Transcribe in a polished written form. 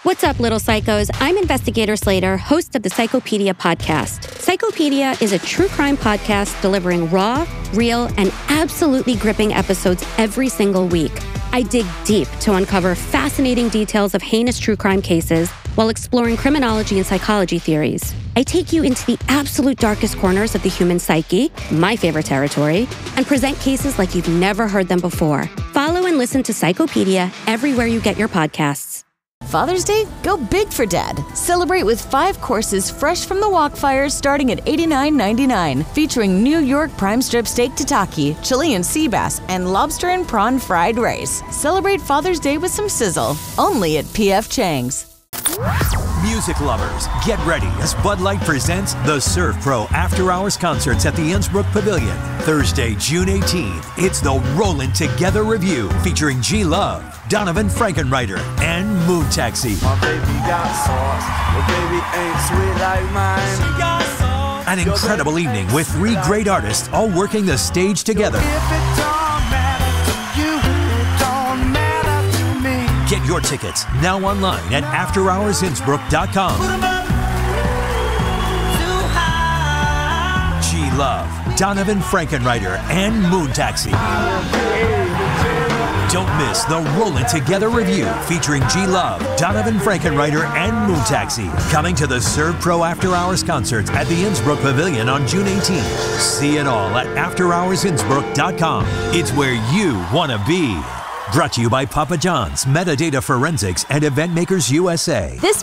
What's up, little psychos? I'm Investigator Slater, host of the Psychopedia podcast. Psychopedia is a true crime podcast delivering raw, real, and absolutely gripping episodes every single week. I dig deep to uncover fascinating details of heinous true crime cases while exploring criminology and psychology theories. I take you into the absolute darkest corners of the human psyche, my favorite territory, and present cases like you've never heard them before. Follow and listen to Psychopedia everywhere you get your podcasts. Father's Day? Go big for Dad. Celebrate with 5 courses fresh from the wok fire starting at $89.99. Featuring New York prime strip steak tataki, Chilean sea bass, and lobster and prawn fried rice. Celebrate Father's Day with some sizzle. Only at P.F. Chang's. Music lovers, get ready as Bud Light presents the Surf Pro After Hours Concerts at the Innsbruck Pavilion. Thursday, June 18th, it's the Rollin' Together Review featuring G Love, Donovan Frankenreiter, and Moon Taxi. My baby got sauce, but baby ain't sweet like mine. She got sauce. An incredible evening with 3 great artists all working the stage together. If it don't matter to you, it don't matter to me. Get your tickets now online at AfterHoursInnsbruck.com. G Love, Donovan Frankenreiter, and Moon Taxi. Don't miss the Rollin' Together Review featuring G Love, Donovan Frankenreiter, and Moon Taxi. Coming to the Serve Pro After Hours concerts at the Innsbruck Pavilion on June 18th. See it all at AfterHoursInnsbruck.com. It's where you want to be. Brought to you by Papa John's, Metadata Forensics, and Event Makers USA. This